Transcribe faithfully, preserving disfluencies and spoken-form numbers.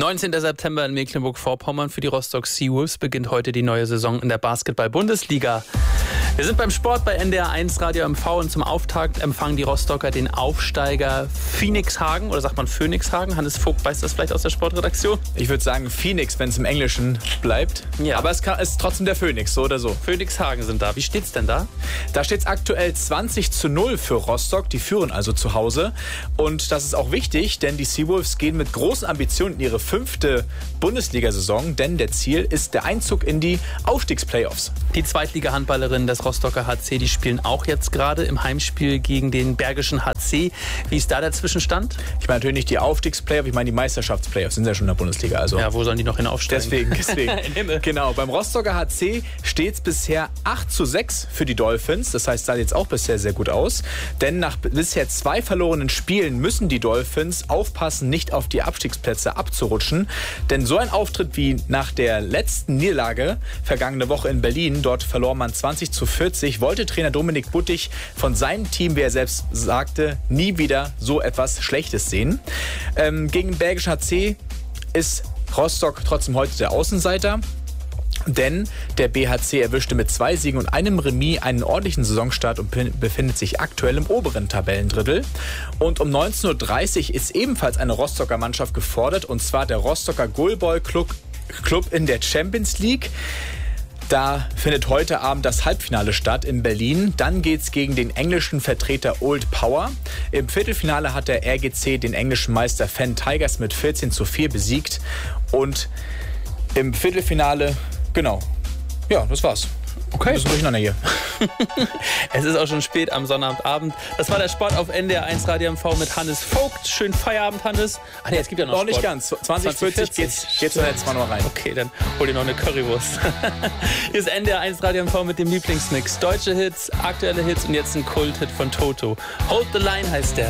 neunzehnten September in Mecklenburg-Vorpommern. Für die Rostock Seawolves beginnt heute die neue Saison in der Basketball-Bundesliga. Wir sind beim Sport bei N D R eins Radio M V und zum Auftakt empfangen die Rostocker den Aufsteiger Phoenix Hagen, oder sagt man Phoenix Hagen? Hannes Vogt weiß das vielleicht aus der Sportredaktion? Ich würde sagen Phoenix, wenn es im Englischen bleibt. Ja. Aber es kann, ist trotzdem der Phoenix, so oder so. Phoenix Hagen sind da. Wie steht's denn da? Da steht es aktuell zwanzig zu null für Rostock. Die führen also zu Hause. Und das ist auch wichtig, denn die Seawolves gehen mit großen Ambitionen in ihre fünfte Bundesliga-Saison. Denn der Ziel ist der Einzug in die Aufstiegsplayoffs. Die Zweitliga-Handballerinnen des Rostocker H C, die spielen auch jetzt gerade im Heimspiel gegen den Bergischen H C. Wie ist da der Zwischenstand? Ich meine natürlich nicht die Aufstiegsplayoffs, ich meine die Meisterschaftsplayoffs sind ja schon in der Bundesliga. Also ja, wo sollen die noch hin aufsteigen? Deswegen, deswegen. Genau, beim Rostocker H C steht es bisher acht zu sechs für die Dolphins. Das heißt, sah jetzt auch bisher sehr gut aus. Denn nach bisher zwei verlorenen Spielen müssen die Dolphins aufpassen, nicht auf die Abstiegsplätze abzurutschen. Denn so ein Auftritt wie nach der letzten Niederlage vergangene Woche in Berlin, dort verlor man zwanzig zu vierzig, wollte Trainer Dominik Buttig von seinem Team, wie er selbst sagte, nie wieder so etwas Schlechtes sehen. Ähm, gegen den Bergischen H C ist Rostock trotzdem heute der Außenseiter. Denn der B H C erwischte mit zwei Siegen und einem Remis einen ordentlichen Saisonstart und befindet sich aktuell im oberen Tabellendrittel. Und um neunzehn Uhr dreißig ist ebenfalls eine Rostocker Mannschaft gefordert, und zwar der Rostocker Goalball Club, Club in der Champions League. Da findet heute Abend das Halbfinale statt in Berlin. Dann geht's gegen den englischen Vertreter Old Power. Im Viertelfinale hat der R G C den englischen Meister Fen Tigers mit vierzehn zu vier besiegt. Und im Viertelfinale, genau, ja, das war's. Okay. Das ist durcheinander hier. Es ist auch schon spät am Sonnabendabend. Das war der Sport auf N D R eins Radio M V mit Hannes Vogt. Schönen Feierabend, Hannes. Ach nee, es gibt ja noch Noch Sport. nicht ganz. zwanzig vierzig geht's, geht's jetzt mal noch rein. Okay, dann hol dir noch eine Currywurst. Hier ist N D R eins Radio M V mit dem Lieblingsmix. Deutsche Hits, aktuelle Hits und jetzt ein Kult-Hit von Toto. Hold the Line heißt der.